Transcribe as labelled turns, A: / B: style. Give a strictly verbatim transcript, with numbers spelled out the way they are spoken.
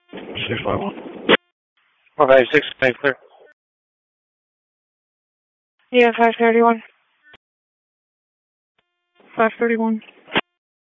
A: six five one.
B: Four five six, five clear.
C: Yeah, five thirty one. Five thirty one.